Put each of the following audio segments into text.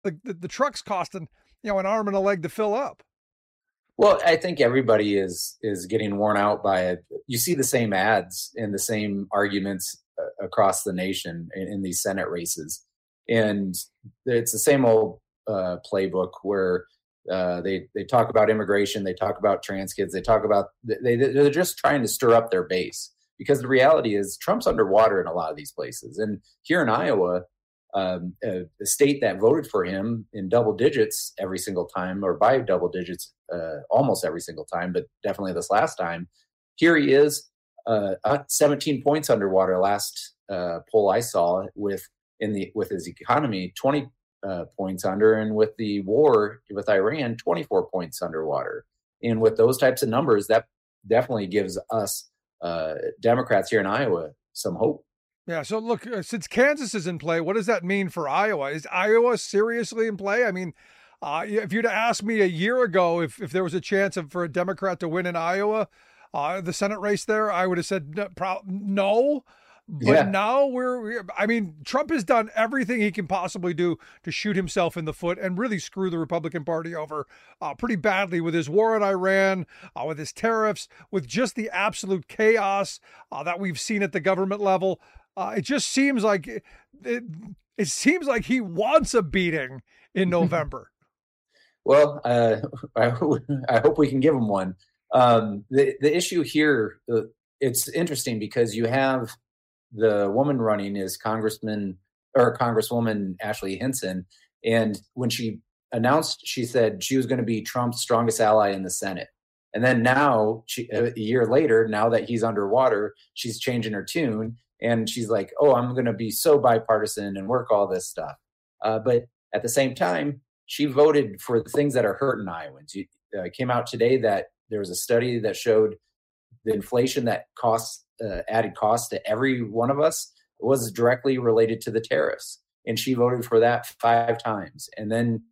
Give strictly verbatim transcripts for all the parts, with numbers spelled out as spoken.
the, the, the truck's costing, you know, an arm and a leg to fill up. Well, I think everybody is is getting worn out by it. You see the same ads and the same arguments uh, across the nation in, in these Senate races, and it's the same old uh, playbook where uh, they they talk about immigration, they talk about trans kids, they talk about they they're just trying to stir up their base, because the reality is Trump's underwater in a lot of these places, and here in Iowa. Um, a, a state that voted for him in double digits every single time, or by double digits uh, almost every single time, but definitely this last time. Here he is, uh, seventeen points underwater last uh, poll I saw, with in the with his economy twenty uh, points under, and with the war with Iran twenty-four points underwater. And with those types of numbers, that definitely gives us uh, Democrats here in Iowa some hope. Yeah. So look, uh, since Kansas is in play, what does that mean for Iowa? Is Iowa seriously in play? I mean, uh, if you'd asked me a year ago if, if there was a chance of, for a Democrat to win in Iowa, uh, the Senate race there, I would have said no. Pro- no. But yeah. now we're, I mean, Trump has done everything he can possibly do to shoot himself in the foot and really screw the Republican Party over uh, pretty badly with his war on Iran, uh, with his tariffs, with just the absolute chaos uh, that we've seen at the government level. Uh, it just seems like it, it, it seems like he wants a beating in November. Well, uh, I, I hope we can give him one. Um, the, the issue here, uh, it's interesting because you have the woman running is Congressman or Congresswoman Ashley Hinson. And when she announced, she said she was going to be Trump's strongest ally in the Senate. And then now, she, a year later, now that he's underwater, she's changing her tune. And she's like, oh, I'm going to be so bipartisan and work all this stuff. Uh, but at the same time, she voted for the things that are hurting Iowans. It uh, came out today that there was a study that showed the inflation that costs, uh, added costs to every one of us was directly related to the tariffs. And she voted for that five times. And then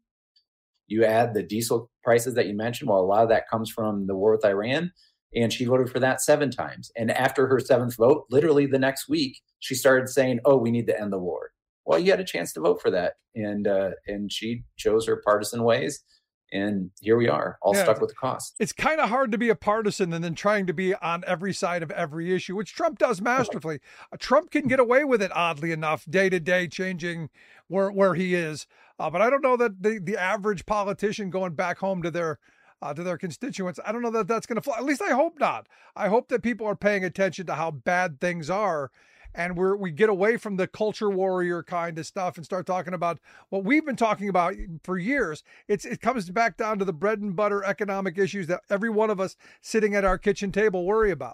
you add the diesel prices that you mentioned. Well, a lot of that comes from the war with Iran. And she voted for that seven times. And after her seventh vote, literally the next week, she started saying, oh, we need to end the war. Well, you had a chance to vote for that. And uh, and she chose her partisan ways. And here we are, all yeah, stuck with the cost. It's kind of hard to be a partisan and then trying to be on every side of every issue, which Trump does masterfully. Uh, Trump can get away with it, oddly enough, day to day, changing where, where he is. Uh, but I don't know that the, the average politician going back home to their Uh, to their constituents, I don't know that that's going to fly. At least I hope not. I hope that people are paying attention to how bad things are, and we're we get away from the culture warrior kind of stuff and start talking about what we've been talking about for years. It's it comes back down to the bread and butter economic issues that every one of us sitting at our kitchen table worry about.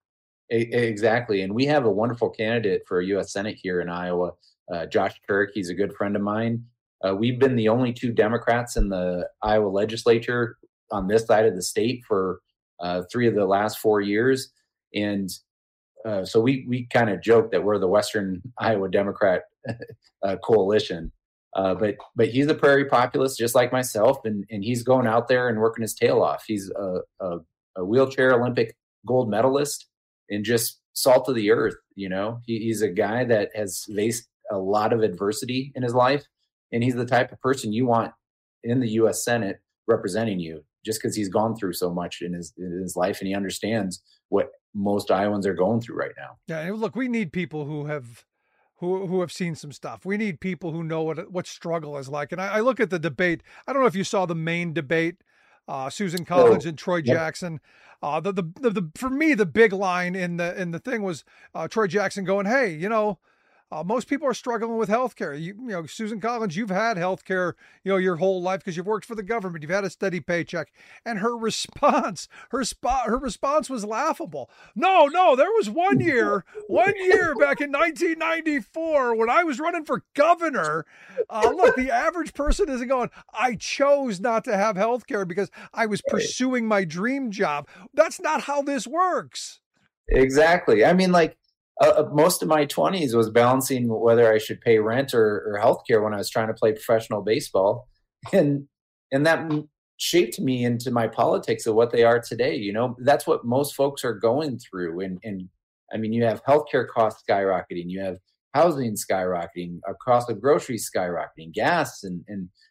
Exactly, and we have a wonderful candidate for U S Senate here in Iowa, uh, Josh Turk. He's a good friend of mine. Uh, we've been the only two Democrats in the Iowa legislature on this side of the state for uh, three of the last four years. And uh, so we we kind of joke that we're the Western Iowa Democrat uh, coalition. Uh, but but he's a prairie populist just like myself, and, and he's going out there and working his tail off. He's a, a, a wheelchair Olympic gold medalist and just salt of the earth. You know, he, he's a guy that has faced a lot of adversity in his life, and he's the type of person you want in the U S Senate representing you, just because he's gone through so much in his in his life and he understands what most Iowans are going through right now. Yeah, and look, we need people who have who who have seen some stuff. We need people who know what what struggle is like. And I, I look at the debate. I don't know if you saw the main debate, uh, Susan Collins oh, and Troy yep. Jackson. Uh, the, the the the for me the big line in the in the thing was uh, Troy Jackson going, hey, you know. Uh, most people are struggling with healthcare. You, you know, Susan Collins, you've had healthcare, you know, your whole life because you've worked for the government. You've had a steady paycheck. And her response, her spot, her response was laughable. No, no, there was one year, one year back in nineteen ninety-four when I was running for governor. Uh, look, the average person isn't going, I chose not to have healthcare because I was pursuing my dream job. That's not how this works. Exactly. I mean, like, Uh, most of my twenties was balancing whether I should pay rent or, or healthcare when I was trying to play professional baseball. And and that shaped me into my politics of what they are today. You know, that's what most folks are going through. And, and I mean, you have healthcare costs skyrocketing. You have housing skyrocketing, a cost of groceries skyrocketing, gas and, and